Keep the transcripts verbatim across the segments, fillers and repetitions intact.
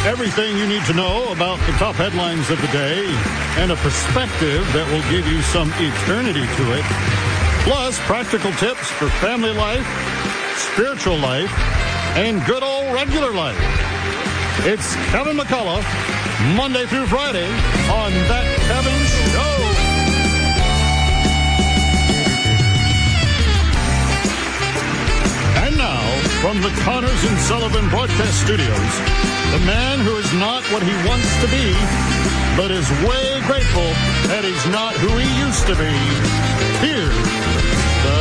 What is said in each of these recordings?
Everything you need to know about the top headlines of the day and a perspective that will give you some eternity to it. Plus, practical tips for family life, spiritual life, and good old regular life. It's Kevin McCullough, Monday through Friday on That Kevin Show. And now, from the Connors and Sullivan Broadcast Studios, the man who is not what he wants to be, but is way grateful that he's not who he used to be. Here's the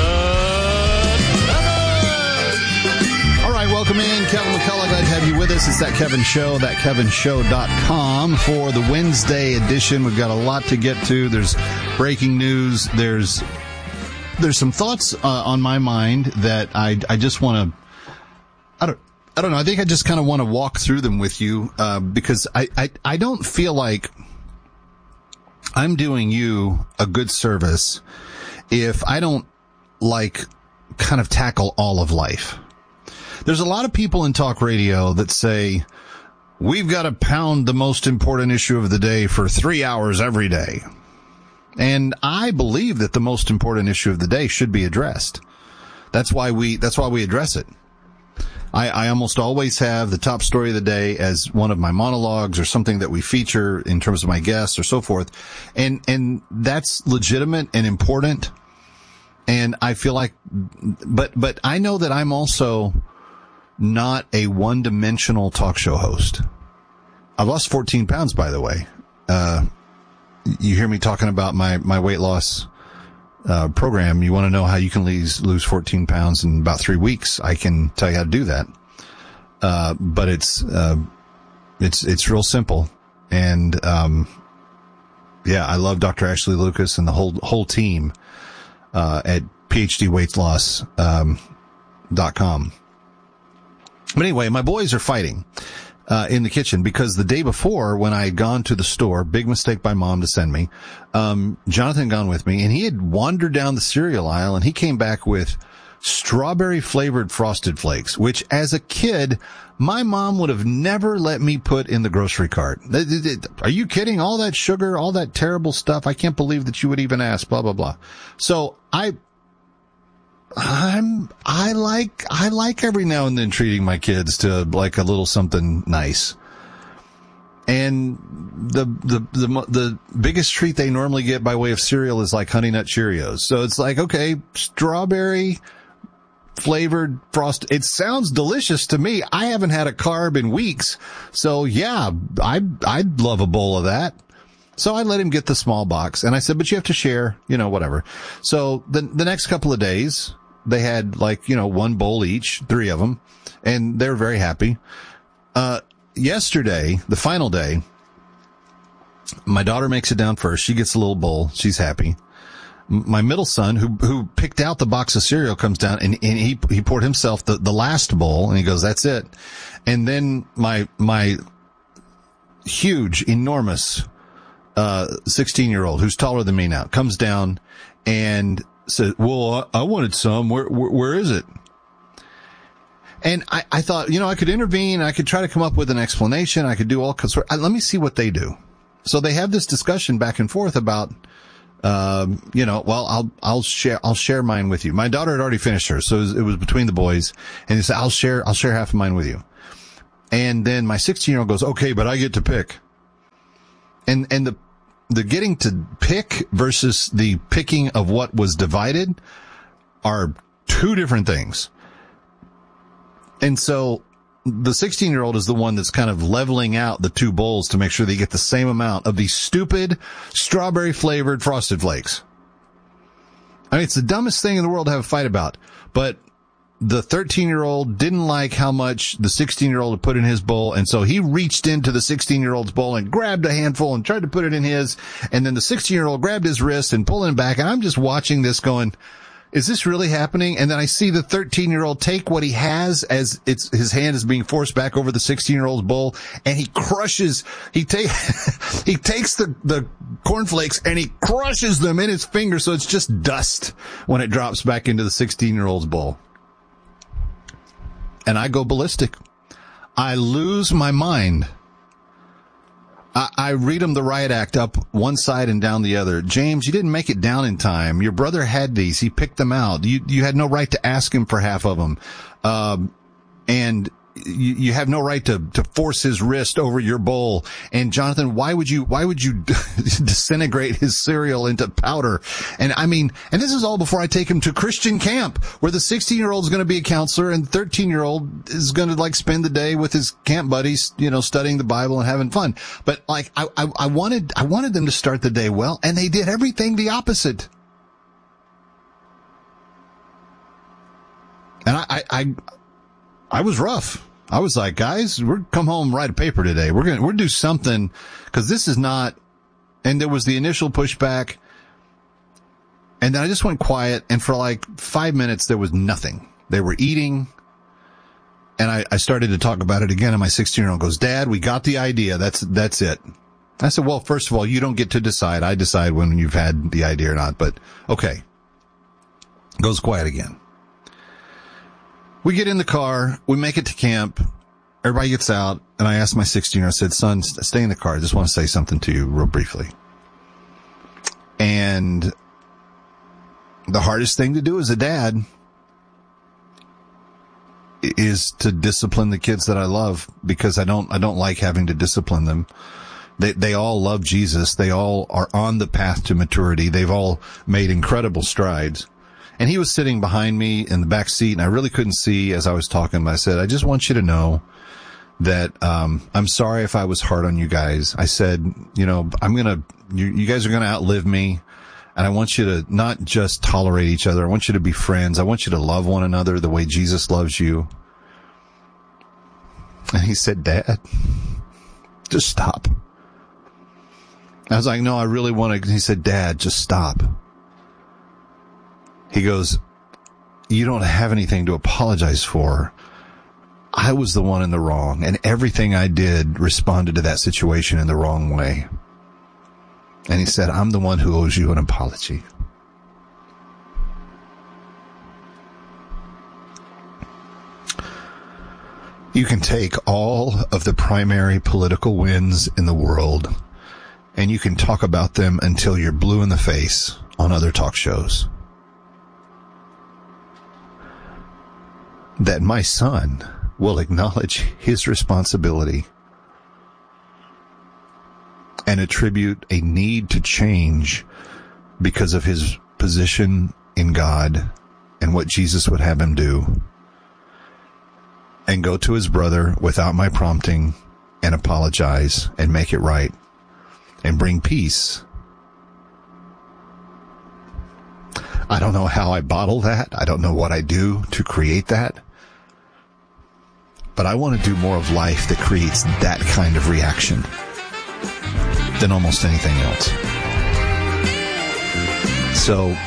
Kevin! All right, welcome in. Kevin McCullough, glad to have you with us. It's That Kevin Show, that kevin show dot com for the Wednesday edition. We've got a lot to get to. There's breaking news. There's there's some thoughts uh, on my mind that I, I just want to, I don't, I don't know. I think I just kind of want to walk through them with you, uh, because I, I, I don't feel like I'm doing you a good service if I don't, like, kind of tackle all of life. There's a lot of people in talk radio that say, we've got to pound the most important issue of the day for three hours every day. And I believe that the most important issue of the day should be addressed. That's why we, that's why we address it. I, I almost always have the top story of the day as one of my monologues or something that we feature in terms of my guests or so forth. And, and that's legitimate and important. And I feel like, but, but I know that I'm also not a one-dimensional talk show host. I've lost fourteen pounds, by the way. Uh, you hear me talking about my, my weight loss Uh, program. You want to know how you can lose, lose fourteen pounds in about three weeks. I can tell you how to do that. Uh, but it's, uh, it's, it's real simple. And, um, yeah, I love Doctor Ashley Lucas and the whole, whole team, uh, at P H D weight loss, um, dot com. But anyway, my boys are fighting, uh, in the kitchen because the day before when I had gone to the store, big mistake by mom to send me, um, Jonathan had gone with me and he had wandered down the cereal aisle and he came back with strawberry flavored Frosted Flakes, which as a kid, my mom would have never let me put in the grocery cart. Are you kidding? All that sugar, all that terrible stuff. I can't believe that you would even ask, blah, blah, blah. So I, I'm, I like, I like every now and then treating my kids to like a little something nice. And the, the, the, the biggest treat they normally get by way of cereal is like Honey Nut Cheerios. So it's like, okay, strawberry flavored frost. It sounds delicious to me. I haven't had a carb in weeks. So yeah, I, I'd love a bowl of that. So I let him get the small box and I said, but you have to share, you know, whatever. So the, the next couple of days, they had like, you know, one bowl each, three of them, and they're very happy. Uh, yesterday, the final day, my daughter makes it down first. She gets a little bowl. She's happy. My middle son, who, who picked out the box of cereal, comes down and, and he, he poured himself the, the last bowl and he goes, that's it. And then my, my huge, enormous, uh, sixteen year old who's taller than me now comes down and said, well, I, I wanted some. Where, where, where is it? And I, I thought, you know, I could intervene. I could try to come up with an explanation. I could do all kinds of, let me see what they do. So they have this discussion back and forth about, um, you know, well, I'll, I'll share, I'll share mine with you. My daughter had already finished hers. So it was, it was between the boys and he said, I'll share, I'll share half of mine with you. And then my sixteen year old goes, okay, but I get to pick. And, and the, the getting to pick versus the picking of what was divided are two different things. And so the sixteen year old is the one that's kind of leveling out the two bowls to make sure they get the same amount of these stupid strawberry flavored Frosted Flakes. I mean, it's the dumbest thing in the world to have a fight about, but the thirteen year old didn't like how much the sixteen year old had put in his bowl. And so he reached into the sixteen year old's bowl and grabbed a handful and tried to put it in his. And then the sixteen year old grabbed his wrist and pulled him back. And I'm just watching this going, is this really happening? And then I see the thirteen year old take what he has as it's, his hand is being forced back over the sixteen year old's bowl and he crushes, he take, he takes the, the cornflakes and he crushes them in his finger. So it's just dust when it drops back into the sixteen year old's bowl. And I go ballistic. I lose my mind. I, I read them the riot act up one side and down the other. James, you didn't make it down in time. Your brother had these. He picked them out. You you had no right to ask him for half of them. Um, and you, you have no right to, to force his wrist over your bowl. And Jonathan, why would you, why would you disintegrate his cereal into powder? And I mean, and this is all before I take him to Christian camp, where the sixteen year old is going to be a counselor and the thirteen year old is going to like spend the day with his camp buddies, you know, studying the Bible and having fun. But like, I, I, I wanted, I wanted them to start the day well, and they did everything the opposite. And I, I, I, I was rough. I was like, guys, we're come home, write a paper today. We're going to, we're do something, because this is not, and there was the initial pushback, and then I just went quiet, and for like five minutes, there was nothing. They were eating, and I, I started to talk about it again, and my sixteen year old goes, Dad, we got the idea. That's, that's it. I said, well, first of all, you don't get to decide. I decide when you've had the idea or not, but okay. Goes quiet again. We get in the car, we make it to camp, everybody gets out, and I asked my sixteen year old, I said, son, stay in the car. I just want to say something to you real briefly. And the hardest thing to do as a dad is to discipline the kids that I love, because I don't, I don't like having to discipline them. They, they all love Jesus. They all are on the path to maturity. They've all made incredible strides. And he was sitting behind me in the back seat, and I really couldn't see as I was talking, but I said, I just want you to know that, um, I'm sorry if I was hard on you guys. I said, you know, I'm gonna, you, you guys are gonna outlive me, and I want you to not just tolerate each other. I want you to be friends. I want you to love one another the way Jesus loves you. And he said, Dad, just stop. I was like, no, I really want to. He said, Dad, just stop. He goes, you don't have anything to apologize for. I was the one in the wrong, and everything I did responded to that situation in the wrong way. And he said, I'm the one who owes you an apology. You can take all of the primary political wins in the world, and you can talk about them until you're blue in the face on other talk shows. That my son will acknowledge his responsibility and attribute a need to change because of his position in God and what Jesus would have him do, and go to his brother without my prompting and apologize and make it right and bring peace. I don't know how I bottle that. I don't know what I do to create that. But I want to do more of life that creates that kind of reaction than almost anything else. So,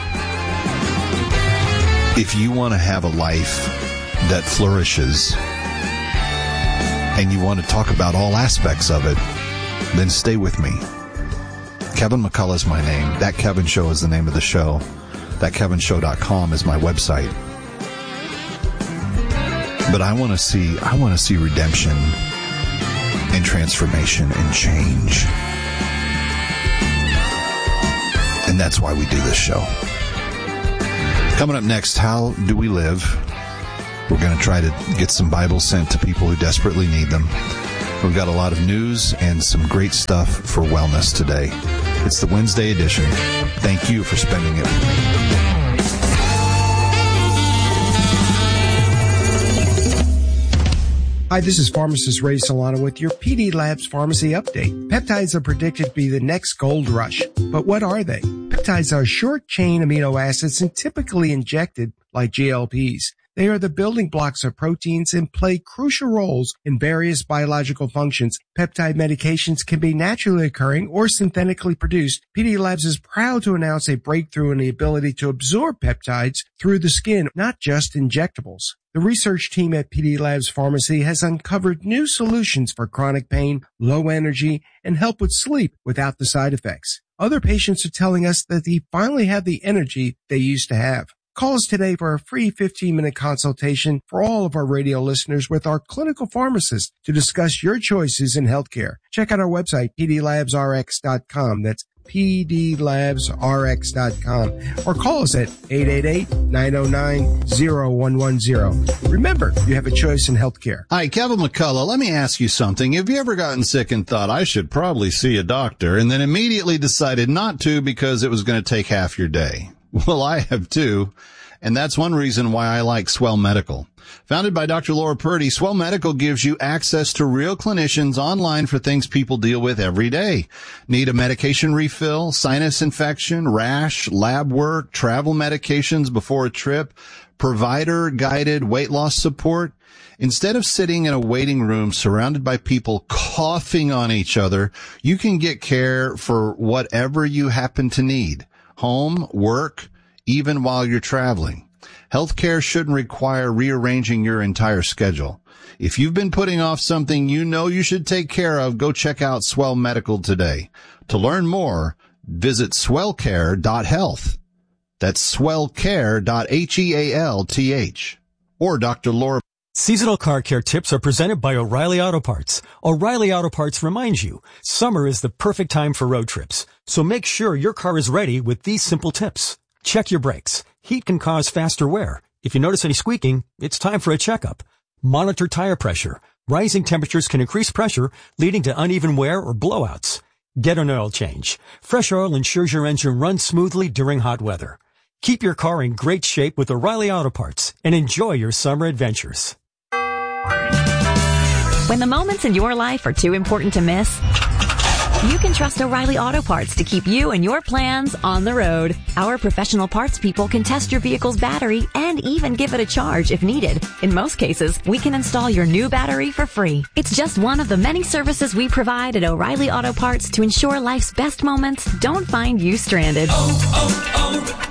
if you want to have a life that flourishes and you want to talk about all aspects of it, then stay with me. Kevin McCullough is my name. That Kevin Show is the name of the show. that kevin show dot com is my website. But I want to see, I want to see redemption and transformation and change. And that's why we do this show. Coming up next, how do we live? We're going to try to get some Bibles sent to people who desperately need them. We've got a lot of news and some great stuff for wellness today. It's the Wednesday edition. Thank you for spending it with me. Hi, this is pharmacist Ray Solano with your P D Labs Pharmacy Update. Peptides are predicted to be the next gold rush. But what are they? Peptides are short-chain amino acids and typically injected like G L Ps. They are the building blocks of proteins and play crucial roles in various biological functions. Peptide medications can be naturally occurring or synthetically produced. P D Labs is proud to announce a breakthrough in the ability to absorb peptides through the skin, not just injectables. The research team at P D Labs Pharmacy has uncovered new solutions for chronic pain, low energy, and help with sleep without the side effects. Other patients are telling us that they finally have the energy they used to have. Call us today for a free fifteen-minute consultation for all of our radio listeners with our clinical pharmacist to discuss your choices in healthcare. Check out our website, p d labs r x dot com. That's p d labs r x dot com. Or call us at eight eight eight, nine oh nine, oh one one oh. Remember, you have a choice in healthcare. Hi, Kevin McCullough. Let me ask you something. Have you ever gotten sick and thought, I should probably see a doctor, and then immediately decided not to because it was going to take half your day? Well, I have too, and that's one reason why I like Swell Medical. Founded by Doctor Laura Purdy, Swell Medical gives you access to real clinicians online for things people deal with every day. Need a medication refill, sinus infection, rash, lab work, travel medications before a trip, provider-guided weight loss support? Instead of sitting in a waiting room surrounded by people coughing on each other, you can get care for whatever you happen to need. Home, work, even while you're traveling. Healthcare shouldn't require rearranging your entire schedule. If you've been putting off something you know you should take care of, go check out Swell Medical today. To learn more, visit swell care dot health. That's swell care dot health. Or Doctor Laura. Seasonal car care tips are presented by O'Reilly Auto Parts. O'Reilly Auto Parts reminds you, summer is the perfect time for road trips. So make sure your car is ready with these simple tips. Check your brakes. Heat can cause faster wear. If you notice any squeaking, it's time for a checkup. Monitor tire pressure. Rising temperatures can increase pressure, leading to uneven wear or blowouts. Get an oil change. Fresh oil ensures your engine runs smoothly during hot weather. Keep your car in great shape with O'Reilly Auto Parts and enjoy your summer adventures. When the moments in your life are too important to miss, you can trust O'Reilly Auto Parts to keep you and your plans on the road. Our professional parts people can test your vehicle's battery and even give it a charge if needed. In most cases, we can install your new battery for free. It's just one of the many services we provide at O'Reilly Auto Parts to ensure life's best moments don't find you stranded. Oh,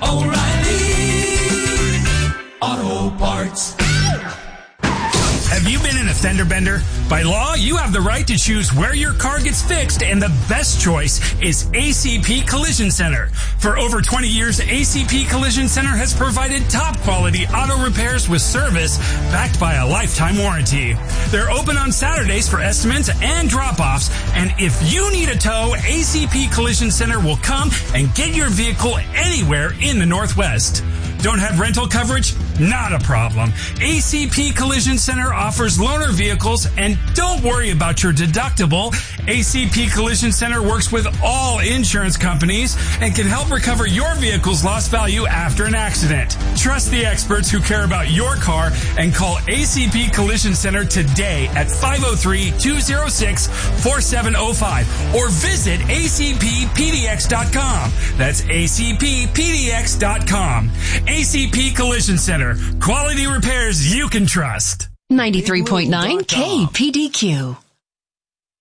oh, oh, O'Reilly Auto Parts. Have you been in a fender bender? By law, you have the right to choose where your car gets fixed, and the best choice is A C P Collision Center. For over twenty years, A C P Collision Center has provided top quality auto repairs with service backed by a lifetime warranty. They're open on Saturdays for estimates and drop-offs, and if you need a tow, A C P Collision Center will come and get your vehicle anywhere in the Northwest. Don't have rental coverage? Not a problem. A C P Collision Center offers loaner vehicles, and don't worry about your deductible. A C P Collision Center works with all insurance companies and can help recover your vehicle's lost value after an accident. Trust the experts who care about your car and call A C P Collision Center today at five oh three, two oh six, four seven oh five or visit A C P P D X dot com. That's A C P P D X dot com. A C P Collision Center. Quality repairs you can trust. ninety-three point nine K P D Q.